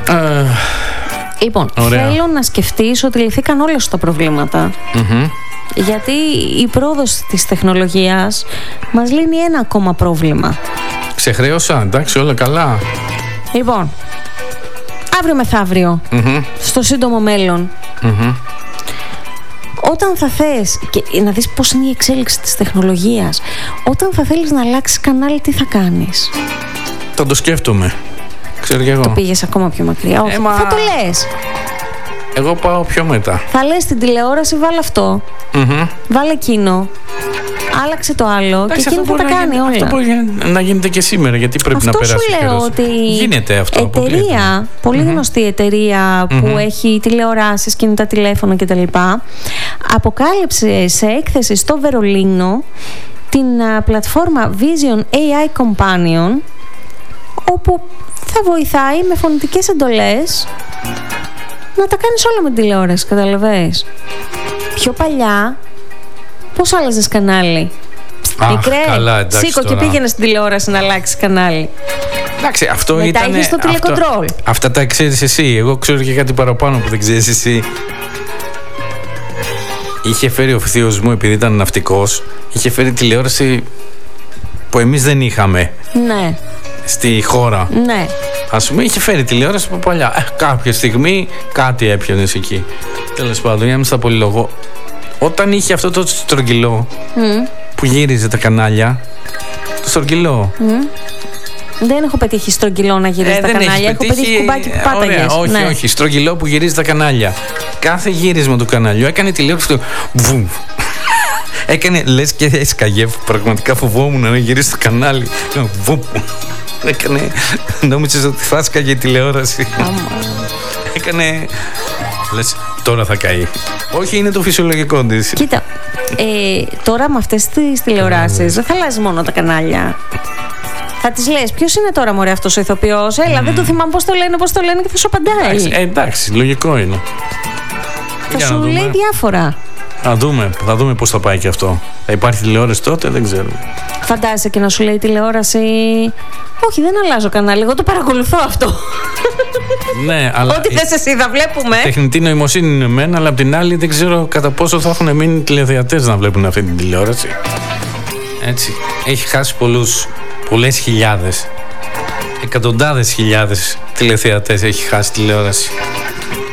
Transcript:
Λοιπόν, θέλω να σκεφτείς ότι λυθήκαν όλα σου τα προβλήματα. Γιατί η πρόοδος της τεχνολογίας μας λύνει ένα ακόμα πρόβλημα. Ξεχρέωσα, εντάξει, όλα καλά. Λοιπόν, αύριο μεθαύριο, στο σύντομο μέλλον, όταν θα θες, και να δεις πώς είναι η εξέλιξη της τεχνολογίας, όταν θα θέλεις να αλλάξεις κανάλι, τι θα κάνεις? Θα το σκέφτομαι. Ξέρω κι εγώ. Το πήγες ακόμα πιο μακριά? Όχι, θα το λες. Εγώ πάω πιο μετά. Θα λες στην τηλεόραση, βάλε αυτό, βάλε εκείνο, άλλαξε το άλλο. Εντάξει, και εκείνο θα τα κάνει όλα. Αυτό μπορεί να γίνεται και σήμερα, γιατί πρέπει αυτό να περάσει σου λέω καιρός. ότι γίνεται αυτό. Εταιρεία, πολύ γνωστή εταιρεία που έχει τηλεοράσεις, κινητά τηλέφωνα κτλ. Αποκάλυψε σε έκθεση στο Βερολίνο την πλατφόρμα Vision AI Companion, όπου θα βοηθάει με φωνητικές εντολές να τα κάνεις όλα με την τηλεόραση, καταλαβαίνεις. Πιο παλιά, πώς άλλαζες κανάλι? Μικρέ, σήκω και πήγαινε στην τηλεόραση να αλλάξει κανάλι. Εντάξει, αυτό μετά ήταν. Μετά είχες το τηλεκοντρόλ. Αυτά τα ξέρεις εσύ. Εγώ ξέρω και κάτι παραπάνω που δεν ξέρεις εσύ. Είχε φέρει ο θείος μου, επειδή ήταν ναυτικός, είχε φέρει τηλεόραση που εμείς δεν είχαμε. Ναι. Στη χώρα. Ναι. Ας πούμε, είχε φέρει τηλεόραση από παλιά. Κάποια στιγμή κάτι έπιανες εκεί. Τέλος πάντων, για να μην στα πολυλογώ. Όταν είχε αυτό το στρογγυλό που γύριζε τα κανάλια. Το στρογγυλό. Δεν έχω πετύχει στρογγυλό να γυρίζει τα κανάλια. Έχω πετύχει κουμπάκι που πάταγες. Όχι, ναι. Όχι. Στρογγυλό που γυρίζει τα κανάλια. Κάθε γύρισμα του καναλιού έκανε τηλεόραση του. Βουμ. Έκανε, λες και έσκαγε. Πραγματικά φοβόμουν να γυρίσει το κανάλι. Βουμ. Έκανε. Νόμιζες ότι θα έσκαγε η τηλεόραση. Έκανε. Λες, τώρα θα καεί. Όχι, είναι το φυσιολογικό της. Κοίτα, τώρα με αυτές τις τηλεοράσεις δεν θα αλλάζει μόνο τα κανάλια. Θα τις λες, ποιος είναι τώρα μωρέ αυτός ο ηθοποιός? Έλα, δεν το θυμάμαι πώς το λένε και θα σου απαντάει. Εντάξει, λογικό είναι. Θα σου λέει διάφορα. Θα δούμε πώς θα πάει και αυτό. Θα υπάρχει τηλεόραση τότε, δεν ξέρω. Φαντάζεσαι και να σου λέει τηλεόραση, όχι, δεν αλλάζω κανάλι, εγώ το παρακολουθώ αυτό. Ναι, αλλά ό,τι θες εσύ θα βλέπουμε. Τεχνητή νοημοσύνη είναι μένα, αλλά απ' την άλλη δεν ξέρω κατά πόσο θα έχουν μείνει τηλεθεατές να βλέπουν αυτή την τηλεόραση. Έτσι. Έχει χάσει πολλές χιλιάδες, εκατοντάδες χιλιάδες τηλεθεατές έχει χάσει τηλεόραση.